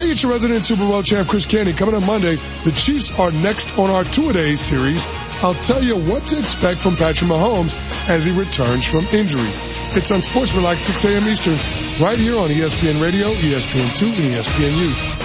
Hey, it's your resident Super Bowl champ, Chris Candy. Coming on Monday, the Chiefs are next on our two-a-day series. I'll tell you what to expect from Patrick Mahomes as he returns from injury. It's on Sportsmanlike 6 a.m. Eastern, right here on ESPN Radio, ESPN2, and ESPNU.